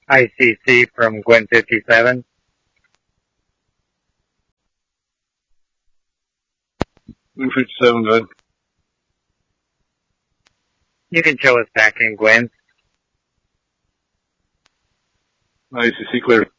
ICC from Gwen 57. Gwen 57, go ahead. You can show us back in Gwen. ICC clear.